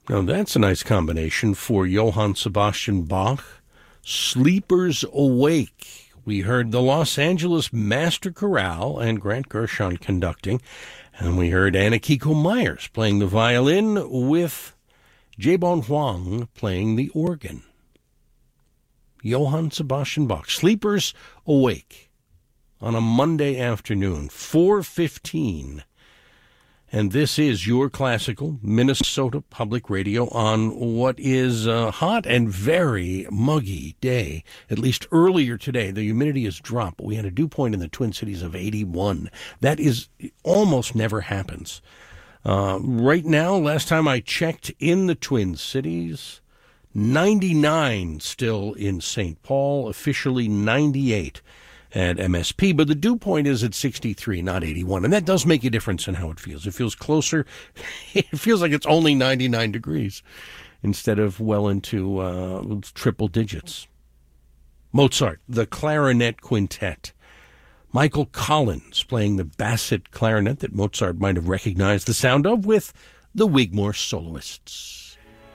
Now that's a nice combination for Johann Sebastian Bach. Sleepers Awake. We heard the Los Angeles Master Chorale and Grant Gershon conducting. And we heard Anna Kiko Myers playing the violin with Jaebon Huang playing the organ. Johann Sebastian Bach. Sleepers Awake on a Monday afternoon, 4:15. And this is your classical Minnesota Public Radio on what is a hot and very muggy day. At least earlier today, the humidity has dropped, but we had a dew point in the Twin Cities of 81. That is almost never happens. Right now, last time I checked in the Twin Cities, 99 still in St. Paul, officially 98 at MSP, but the dew point is at 63, not 81, and that does make a difference in how it feels. It feels closer. It feels like it's only 99 degrees instead of well into triple digits. Mozart, the Clarinet Quintet. Michael Collins playing the Bassett clarinet that Mozart might have recognized the sound of with the Wigmore Soloists.